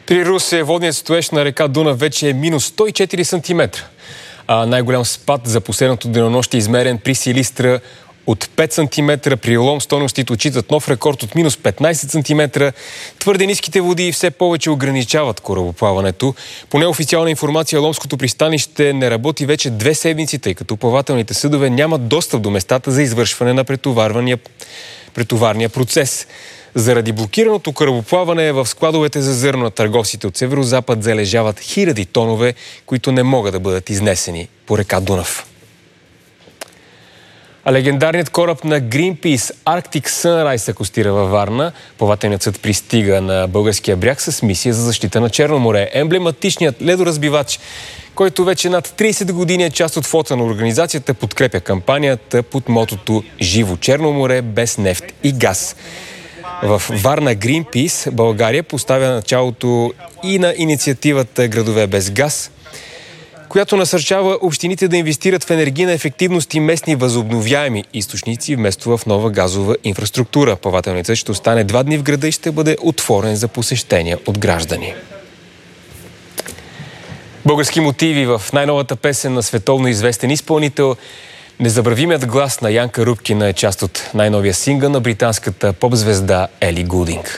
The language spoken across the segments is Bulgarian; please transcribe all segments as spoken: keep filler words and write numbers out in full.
При Русе водният строеж на река Дунав вече е минус сто и четири сантиметра. А най-голям спад за последното денонощие измерен при Силистра от пет сантиметра. При Лом стойностите отчитат нов рекорд от минус петнайсет сантиметра. Твърде ниските води все повече ограничават корабоплаването. По неофициална информация, Ломското пристанище не работи вече две седмици, тъй като плавателните съдове нямат достъп до местата за извършване на претоварвания, претоварния процес. Заради блокираното корабоплаване в складовете за зърно на търговците от северо-запад залежават хиляди тонове, които не могат да бъдат изнесени по река Дунав. А легендарният кораб на Greenpeace Arctic Sunrise акостира във Варна. Плавателният съд пристига на българския бряг с мисия за защита на Черно море. Емблематичният ледоразбивач, който вече над трийсет години е част от флота на организацията, подкрепя кампанията под мотото «Живо Черно море без нефт и газ». В Варна Greenpeace България поставя началото и на инициативата «Градове без газ», която насърчава общините да инвестират в енергийна ефективност и местни възобновяеми източници вместо в нова газова инфраструктура. Плавателният съд ще остане два дни в града и ще бъде отворен за посещения от граждани. Български мотиви в най-новата песен на световно известен изпълнител. Незабравимият глас на Янка Рупкина е част от най-новия сингъл на британската поп-звезда Ели Гулдинг.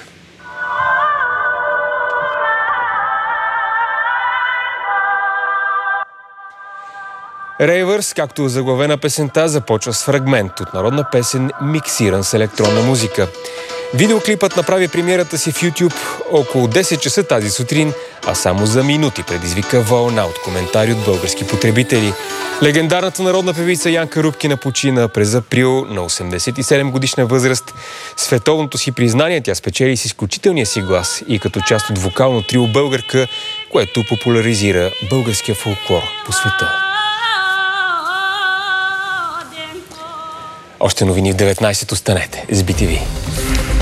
Рейвърс, както заглавена песента, започва с фрагмент от народна песен, миксиран с електронна музика. Видеоклипът направи премиерата си в YouTube около десет часа тази сутрин, а само за минути предизвика вълна от коментари от български потребители. Легендарната народна певица Янка Рупкина почина през април на осемдесет и седем годишна възраст. Световното си признание тя спечели с изключителния си глас и като част от вокално трио българка, което популяризира българския фолклор по света. Още новини в деветнайсет. Останете с би ти ви.